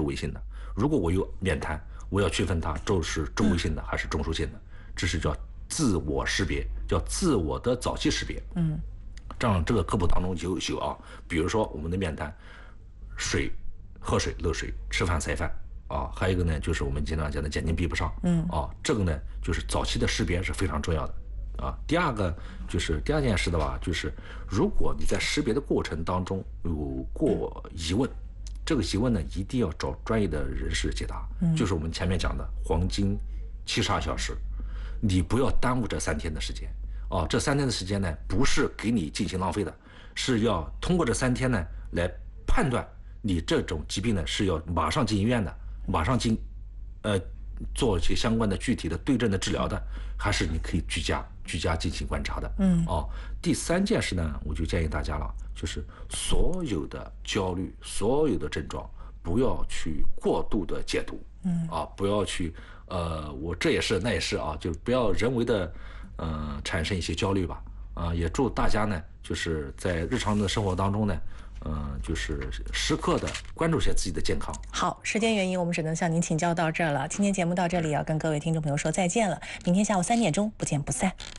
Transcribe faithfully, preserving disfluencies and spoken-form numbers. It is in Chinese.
微性的。如果我有面瘫，我要区分它都是中微性的还是中枢性的，这是叫自我识别，叫自我的早期识别。 嗯， 这样这个科普当中就有啊，比如说我们的面瘫，水喝水漏水，吃饭塞饭啊，还有一个呢就是我们经常讲的眼睛闭不上， 嗯啊，这个呢就是早期的识别是非常重要的。啊，第二个就是第二件事的话，就是如果你在识别的过程当中有过疑问，这个疑问呢一定要找专业的人士解答。嗯，就是我们前面讲的黄金七十二小时，你不要耽误这三天的时间。哦，这三天的时间呢，不是给你进行浪费的，是要通过这三天呢来判断你这种疾病呢是要马上进医院的，马上进，呃。做一些相关的具体的对症的治疗的，还是你可以居家居家进行观察的。 嗯， 哦，第三件事呢，我就建议大家了，就是所有的焦虑，所有的症状，不要去过度的解读。嗯，啊，不要去，呃，我这也是那也是啊，就不要人为的，呃，产生一些焦虑吧。啊，也祝大家呢，就是在日常的生活当中呢。嗯、呃，就是时刻的关注一下自己的健康。 好，时间原因，我们只能向您请教到这儿了。今天节目到这里，要跟各位听众朋友说再见了。明天下午三点钟不见不散。